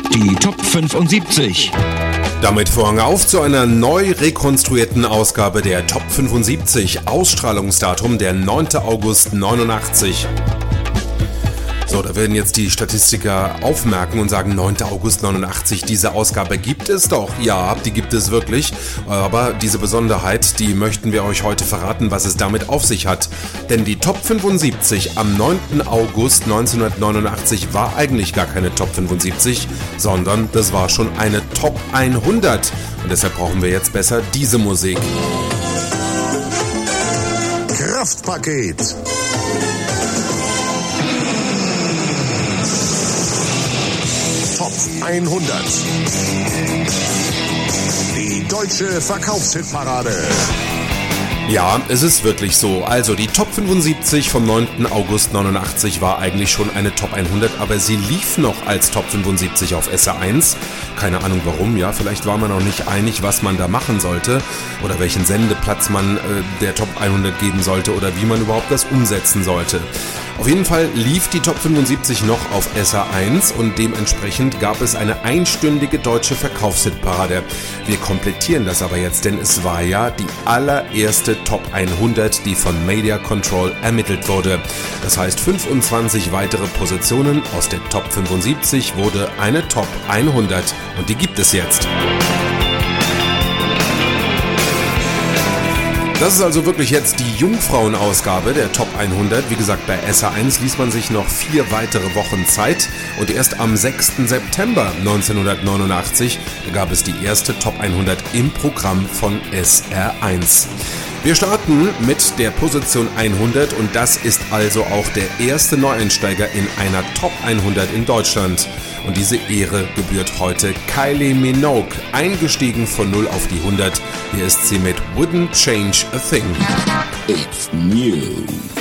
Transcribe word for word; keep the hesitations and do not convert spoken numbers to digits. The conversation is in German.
Die Top fünfundsiebzig. Damit Vorhang auf zu einer neu rekonstruierten Ausgabe der Top fünfundsiebzig. Ausstrahlungsdatum der neunter August neunundachtzig. So, da werden jetzt die Statistiker aufmerken und sagen, neunter August neunundachtzig, diese Ausgabe gibt es doch. Ja, die gibt es wirklich, aber diese Besonderheit, die möchten wir euch heute verraten, was es damit auf sich hat. Denn die Top fünfundsiebzig am neunten August neunzehnhundertneunundachtzig war eigentlich gar keine Top fünfundsiebzig, sondern das war schon eine Top hundert. Und deshalb brauchen wir jetzt besser diese Musik. Kraftpaket. Top hundert. Die deutsche Verkaufshitparade. Ja, es ist wirklich so. Also die Top fünfundsiebzig vom neunten August neunundachtzig war eigentlich schon eine Top hundert, aber sie lief noch als Top fünfundsiebzig auf S R eins. Keine Ahnung warum, ja, vielleicht war man noch nicht einig, was man da machen sollte oder welchen Sendeplatz man äh, der Top hundert geben sollte oder wie man überhaupt das umsetzen sollte. Auf jeden Fall lief die Top fünfundsiebzig noch auf S R eins und dementsprechend gab es eine einstündige deutsche Verkaufshitparade. Wir komplettieren das aber jetzt, denn es war ja die allererste Top hundert, die von Media Control ermittelt wurde. Das heißt, fünfundzwanzig weitere Positionen aus der Top fünfundsiebzig wurde eine Top hundert und die gibt es jetzt. Das ist also wirklich jetzt die Jungfrauenausgabe der Top hundert. Wie gesagt, bei S R eins ließ man sich noch vier weitere Wochen Zeit und erst am sechsten September neunzehnhundertneunundachtzig gab es die erste Top hundert im Programm von S R eins. Wir starten mit der Position hundert und das ist also auch der erste Neueinsteiger in einer Top hundert in Deutschland. Und diese Ehre gebührt heute Kylie Minogue, eingestiegen von null auf die hundert. Hier ist sie mit Wouldn't Change a Thing. It's new.